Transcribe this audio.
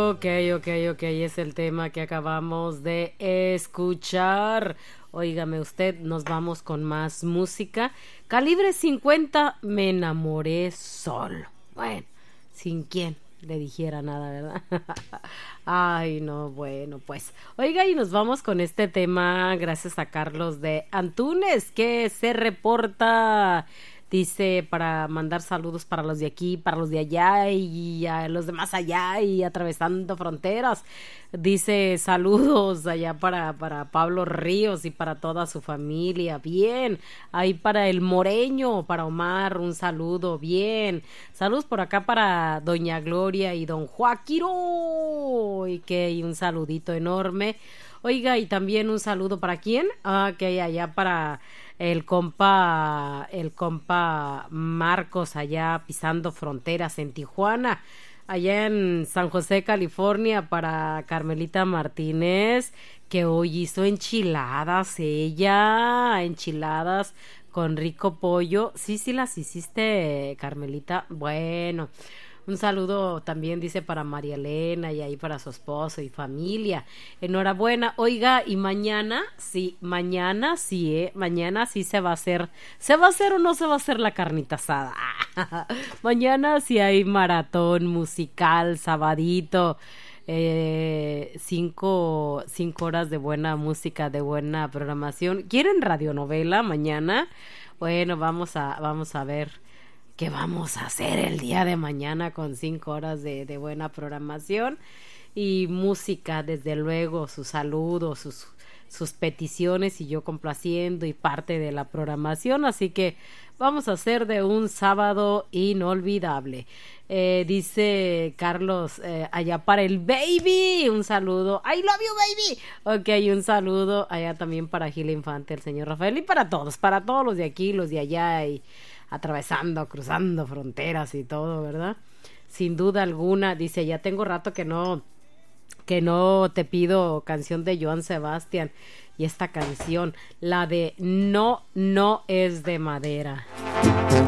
Ok, es el tema que acabamos de escuchar. Óigame usted, nos vamos con más música. Calibre 50, me enamoré solo. Bueno, sin quien le dijera nada, ¿verdad? Ay, no, bueno, pues. Oiga, y nos vamos con este tema gracias a Carlos de Antunes, que se reporta. Dice para mandar saludos para los de aquí, para los de allá y a los de más allá y atravesando fronteras. Dice saludos allá para Pablo Ríos y para toda su familia. Bien. Ahí para el Moreño, para Omar, un saludo. Bien. Saludos por acá para Doña Gloria y Don Joaquiro. Y un saludito enorme. Oiga, y también un saludo para quién? Que hay allá para el compa Marcos allá pisando fronteras en Tijuana, allá en San José, California, para Carmelita Martínez, que hoy hizo enchiladas con rico pollo. Sí, las hiciste, Carmelita. Bueno, un saludo también dice para María Elena y ahí para su esposo y familia. Enhorabuena. Oiga, y mañana sí, mañana sí se va a hacer o no se va a hacer la carnita asada. Mañana sí hay maratón musical, sabadito. 5 horas de buena música, de buena programación. ¿Quieren radionovela mañana? Bueno, vamos a ver qué vamos a hacer el día de mañana con 5 horas de buena programación y música, desde luego, sus saludos, sus peticiones y yo complaciendo y parte de la programación, así que vamos a hacer de un sábado inolvidable. Dice Carlos, allá para el baby, un saludo, I love you baby. Ok, un saludo allá también para Gil Infante, el señor Rafael, y para todos los de aquí, los de allá y atravesando, cruzando fronteras y todo, ¿verdad? Sin duda alguna. Dice, ya tengo rato que no te pido canción de Joan Sebastián, y esta canción, la de No es de madera.